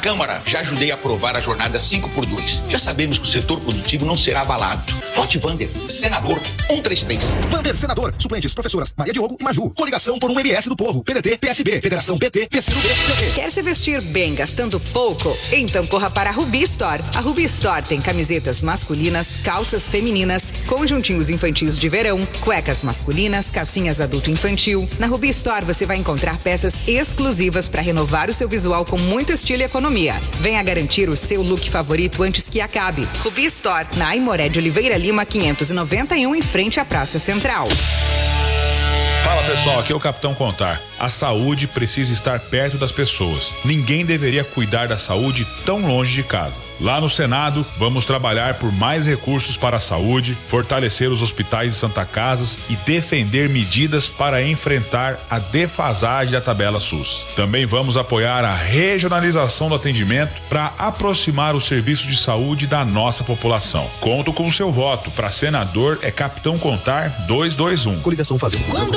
Câmara, já ajudei a aprovar a jornada 5x2. Já sabemos que o setor produtivo não será abalado. Vote Vander, senador 133. Vander, senador. Suplentes, professoras Maria Diogo e Maju. Coligação por um MS do Povo. PDT, PSB, Federação PT, PCdoB, PT. Quer se vestir bem gastando pouco? Então corra para a Rubi Store. A Rubi Store tem camisetas masculinas, calças femininas, conjuntinhos infantis de verão, cuecas masculinas, calcinhas adulto infantil. Na Rubi Store você vai encontrar peças exclusivas para renovar o seu visual com muito estilo e economia. Venha garantir o seu look favorito antes que acabe. Rubi Store, na Aimoré de Oliveira Lima, 591, em frente à Praça Central. Fala pessoal, aqui é o Capitão Contar. A saúde precisa estar perto das pessoas. Ninguém deveria cuidar da saúde tão longe de casa. Lá no Senado, vamos trabalhar por mais recursos para a saúde, fortalecer os hospitais e Santa Casas e defender medidas para enfrentar a defasagem da tabela SUS. Também vamos apoiar a regionalização do atendimento para aproximar o serviço de saúde da nossa população. Conto com o seu voto. Para senador é Capitão Contar 221. Coligação fazendo.